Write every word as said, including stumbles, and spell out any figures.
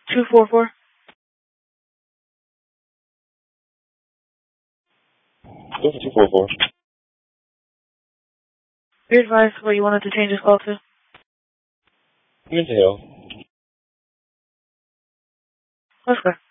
two four four. Go for two four four. Be advised what you wanted to change this call to. Mental health. Let's go.